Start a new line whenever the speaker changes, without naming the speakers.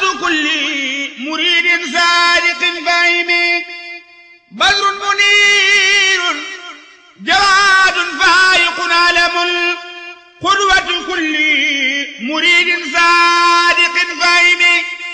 كل مريد صادق فاهم بدر منير جواد فائق علم قدوة كل مريد صادق